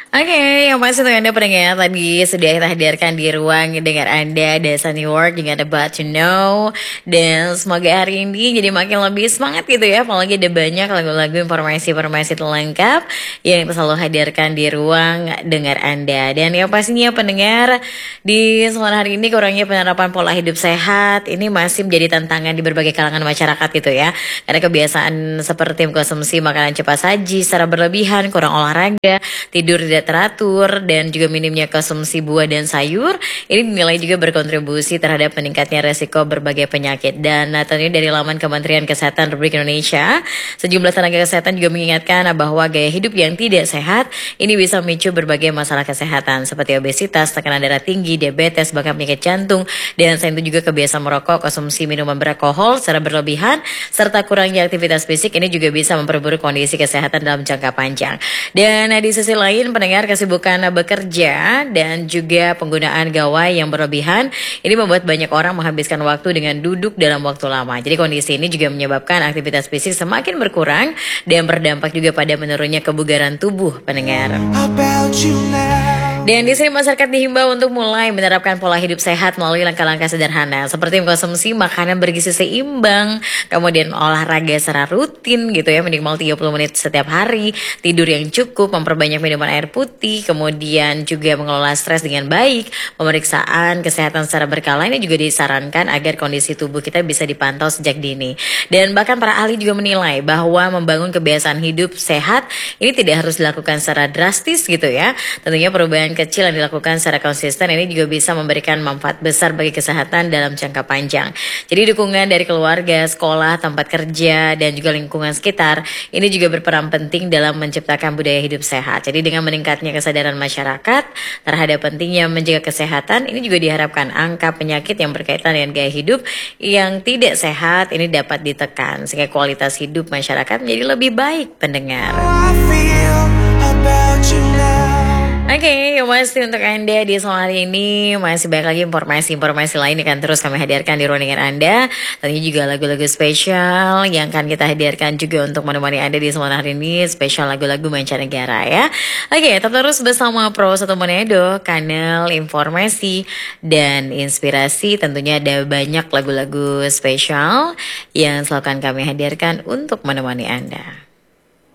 Oke, yang pasti untuk Anda pendengar tadi sudah kita hadirkan di ruang dengar Anda Desa New York dengan About to Know. Dan semoga hari ini jadi makin lebih semangat gitu ya. Apalagi ada banyak lagu-lagu informasi-informasi terlengkap yang kita selalu hadirkan di ruang dengar Anda. Dan yang pastinya pendengar di sore hari ini kurangnya penerapan pola hidup sehat ini masih menjadi tantangan di berbagai kalangan masyarakat gitu ya. Karena kebiasaan seperti mengkonsumsi makanan cepat saji secara berlebihan, kurang olahraga, tidur tidak teratur, dan juga minimnya konsumsi buah dan sayur ini dinilai juga berkontribusi terhadap meningkatnya resiko berbagai penyakit. Dan tentunya dari laman Kementerian Kesehatan Republik Indonesia, sejumlah tenaga kesehatan juga mengingatkan bahwa gaya hidup yang tidak sehat ini bisa memicu berbagai masalah kesehatan seperti obesitas, tekanan darah tinggi, diabetes, bahkan penyakit jantung. Dan selain itu juga kebiasaan merokok, konsumsi minuman beralkohol secara berlebihan, serta kurangnya aktivitas fisik ini juga bisa memperburuk kondisi kesehatan dalam jangka panjang. Dan di sisi lain pendengar, kesibukan bekerja dan juga penggunaan gawai yang berlebihan ini membuat banyak orang menghabiskan waktu dengan duduk dalam waktu lama. Jadi kondisi ini juga menyebabkan aktivitas fisik semakin berkurang dan berdampak juga pada menurunnya kebugaran tubuh pendengar. Dan di sini masyarakat dihimbau untuk mulai menerapkan pola hidup sehat melalui langkah-langkah sederhana seperti mengkonsumsi makanan bergizi seimbang, kemudian olahraga secara rutin gitu ya, minimal 30 menit setiap hari, tidur yang cukup, memperbanyak minuman air putih, kemudian juga mengelola stres dengan baik, pemeriksaan kesehatan secara berkala ini juga disarankan agar kondisi tubuh kita bisa dipantau sejak dini. Dan bahkan para ahli juga menilai bahwa membangun kebiasaan hidup sehat ini tidak harus dilakukan secara drastis gitu ya. Tentunya perubahan kecil yang dilakukan secara konsisten ini juga bisa memberikan manfaat besar bagi kesehatan dalam jangka panjang. Jadi dukungan dari keluarga, sekolah, tempat kerja, dan juga lingkungan sekitar ini juga berperan penting dalam menciptakan budaya hidup sehat. Jadi dengan meningkatnya kesadaran masyarakat terhadap pentingnya menjaga kesehatan, ini juga diharapkan angka penyakit yang berkaitan dengan gaya hidup yang tidak sehat ini dapat ditekan sehingga kualitas hidup masyarakat menjadi lebih baik pendengar. Oke, yang pasti untuk Anda di sore hari ini masih banyak lagi informasi-informasi lain yang akan terus kami hadirkan di ruang dengar Anda. Tentunya juga lagu-lagu spesial yang akan kita hadirkan juga untuk menemani Anda di sore hari ini, spesial lagu-lagu mancanegara ya. Oke, tetap terus bersama Pro 1 Manado, kanal informasi dan inspirasi. Tentunya ada banyak lagu-lagu spesial yang selalu akan kami hadirkan untuk menemani Anda.